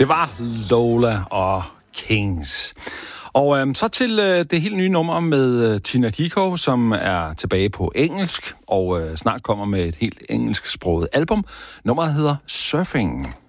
Det var Lola og Kings. Og så til det helt nye nummer med Tina Dickow, som er tilbage på engelsk, og snart kommer med et helt engelsksproget album. Nummeret hedder Surfing.